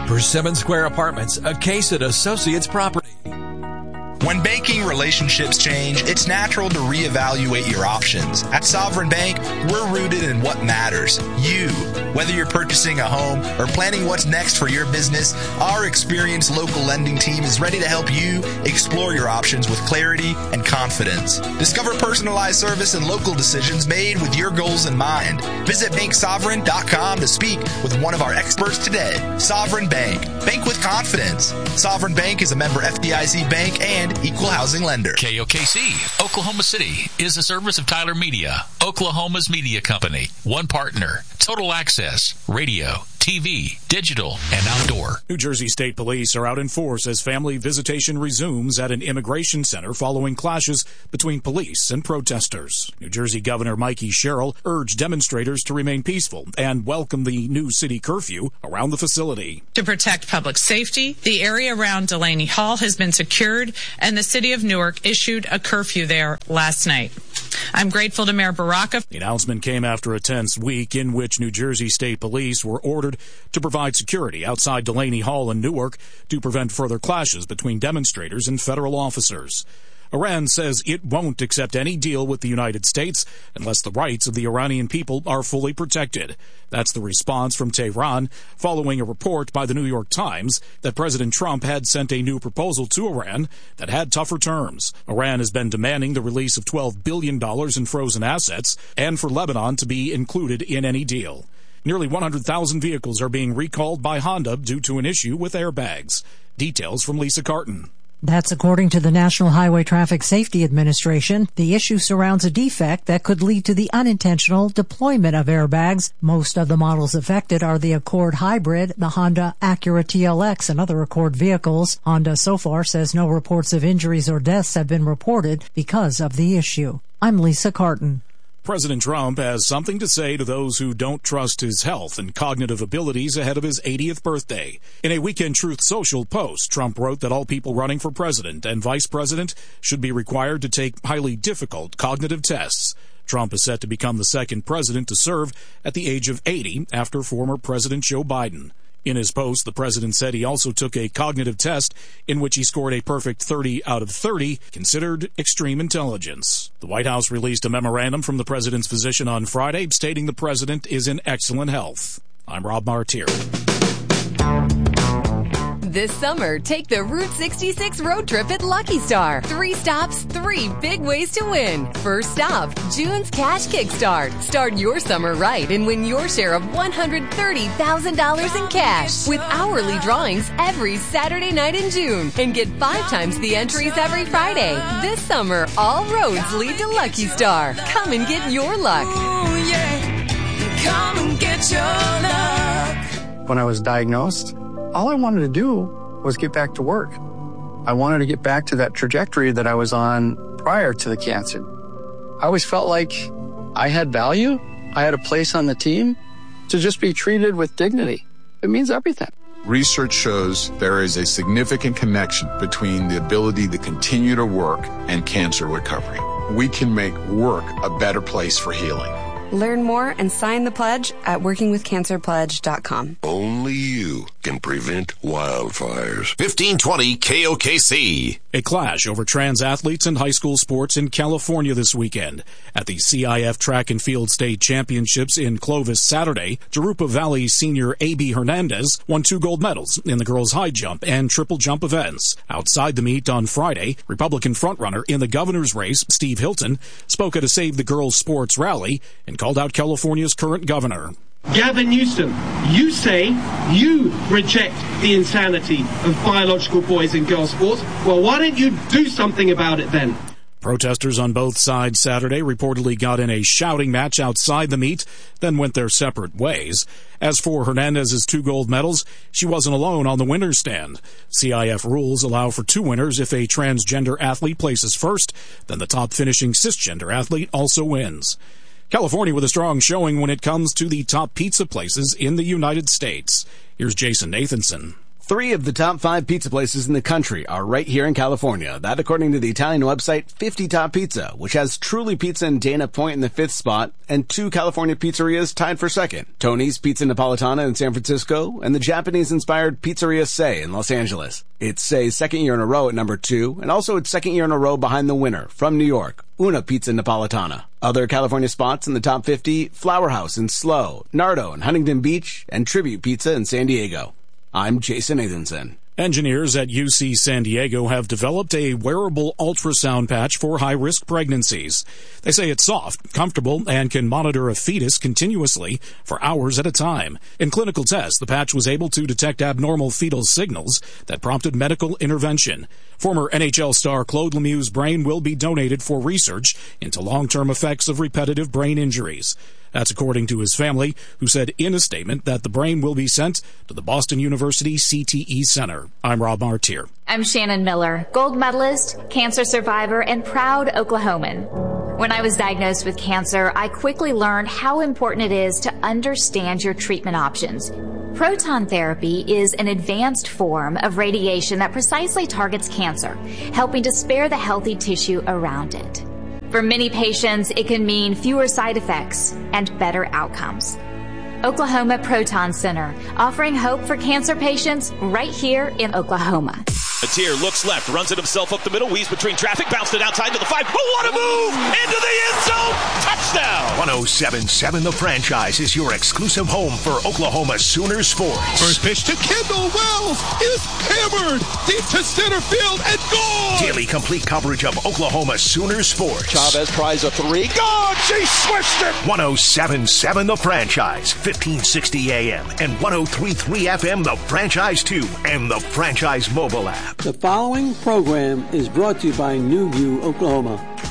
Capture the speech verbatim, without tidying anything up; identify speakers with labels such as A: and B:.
A: Persimmon Square Apartments, a Kasich Associates property.
B: When banking relationships change, it's natural to reevaluate your options. At Sovereign Bank, we're rooted in what matters, you. Whether you're purchasing a home or planning what's next for your business, our experienced local lending team is ready to help you explore your options with clarity and confidence. Discover personalized service and local decisions made with your goals in mind. Visit bank sovereign dot com to speak with one of our experts today. Sovereign Bank. Bank with confidence. Sovereign Bank is a member F D I C bank and equal housing lender.
C: K O K C, Oklahoma City, is a service of Tyler Media, Oklahoma's media company. One partner, total access, radio, T V, digital, and outdoor.
D: New Jersey State Police are out in force as family visitation resumes at an immigration center following clashes between police and protesters. New Jersey Governor Mikey Sherrill urged demonstrators to remain peaceful and welcome the new city curfew around the facility.
E: To protect public safety, the area around Delaney Hall has been secured, and the city of Newark issued a curfew there last night. I'm grateful to Mayor Baraka.
D: The announcement came after a tense week in which New Jersey State Police were ordered to provide security outside Delaney Hall in Newark to prevent further clashes between demonstrators and federal officers. Iran says it won't accept any deal with the United States unless the rights of the Iranian people are fully protected. That's the response from Tehran following a report by the New York Times that President Trump had sent a new proposal to Iran that had tougher terms. Iran has been demanding the release of twelve billion dollars in frozen assets and for Lebanon to be included in any deal. Nearly one hundred thousand vehicles are being recalled by Honda due to an issue with airbags. Details from Lisa Carton.
F: That's according to the National Highway Traffic Safety Administration. The issue surrounds a defect that could lead to the unintentional deployment of airbags. Most of the models affected are the Accord Hybrid, the Honda Acura T L X, and other Accord vehicles. Honda so far says no reports of injuries or deaths have been reported because of the issue. I'm Lisa Carton.
D: President Trump has something to say to those who don't trust his health and cognitive abilities ahead of his eightieth birthday. In a Weekend Truth Social post, Trump wrote that all people running for president and vice president should be required to take highly difficult cognitive tests. Trump is set to become the second president to serve at the age of eighty after former President Joe Biden. In his post, the president said he also took a cognitive test in which he scored a perfect thirty out of thirty, considered extreme intelligence. The White House released a memorandum from the president's physician on Friday stating the president is in excellent health. I'm Rob Martier.
G: This summer, take the Route sixty-six road trip at Lucky Star. Three stops, three big ways to win. First stop, June's Cash Kickstart. Start your summer right and win your share of one hundred thirty thousand dollars in cash with hourly drawings every Saturday night in June. And get five times the entries every Friday. This summer, all roads lead to Lucky Star. Come and get your luck.
H: Ooh, yeah. Come and get your luck.
I: When I was diagnosed, all I wanted to do was get back to work. I wanted to get back to that trajectory that I was on prior to the cancer. I always felt like I had value. I had a place on the team. To just be treated with dignity, it means everything.
J: Research shows there is a significant connection between the ability to continue to work and cancer recovery. We can make work a better place for healing.
K: Learn more and sign the pledge at working with cancer pledge dot com.
L: Only you can prevent wildfires.
M: fifteen twenty K O K C.
D: A clash over trans athletes in high school sports in California this weekend. At the C I F Track and Field State Championships in Clovis Saturday, Jurupa Valley senior A B Hernandez won two gold medals in the girls' high jump and triple jump events. Outside the meet on Friday, Republican frontrunner in the governor's race, Steve Hilton, spoke at a Save the Girls Sports rally and called out California's current governor.
N: Gavin Newsom, you say you reject the insanity of biological boys and girls sports. Well, why don't you do something about it then?
D: Protesters on both sides Saturday reportedly got in a shouting match outside the meet, then went their separate ways. As for Hernandez's two gold medals, she wasn't alone on the winner's stand. C I F rules allow for two winners if a transgender athlete places first, then the top finishing cisgender athlete also wins. California with a strong showing when it comes to the top pizza places in the United States. Here's Jason Nathanson.
O: Three of the top five pizza places in the country are right here in California. That according to the Italian website fifty Top Pizza, which has Truly Pizza and Dana Point in the fifth spot, and two California pizzerias tied for second. Tony's Pizza Napolitana in San Francisco, and the Japanese-inspired Pizzeria Sei in Los Angeles. It's Sei's second year in a row at number two, and also its second year in a row behind the winner, from New York, Una Pizza Napolitana. Other California spots in the top fifty, Flower House in Slow, Nardo in Huntington Beach, and Tribute Pizza in San Diego. I'm Jason Nathanson.
D: Engineers at U C San Diego have developed a wearable ultrasound patch for high-risk pregnancies. They say it's soft, comfortable, and can monitor a fetus continuously for hours at a time. In clinical tests, the patch was able to detect abnormal fetal signals that prompted medical intervention. Former N H L star Claude Lemieux's brain will be donated for research into long-term effects of repetitive brain injuries. That's according to his family, who said in a statement that the brain will be sent to the Boston University C T E Center. I'm Rob Martier.
P: I'm Shannon Miller, gold medalist, cancer survivor, and proud Oklahoman. When I was diagnosed with cancer, I quickly learned how important it is to understand your treatment options. Proton therapy is an advanced form of radiation that precisely targets cancer, helping to spare the healthy tissue around it. For many patients, it can mean fewer side effects and better outcomes. Oklahoma Proton Center, offering hope for cancer patients right here in Oklahoma.
Q: Atier looks left, runs it himself up the middle, weaves between traffic, bounced it outside to the five. Oh, what a move! Into the end zone! Touchdown!
R: one oh seven point seven The Franchise is your exclusive home for Oklahoma Sooner sports.
S: First pitch to Kendall Wells is hammered deep to center field and gone!
R: Daily complete coverage of Oklahoma Sooner sports.
S: Chavez tries a three. Gone! She switched it!
R: one oh seven point seven The Franchise, fifteen sixty A M and one oh three point three F M The Franchise two and the Franchise mobile app.
T: The following program is brought to you by New View, Oklahoma.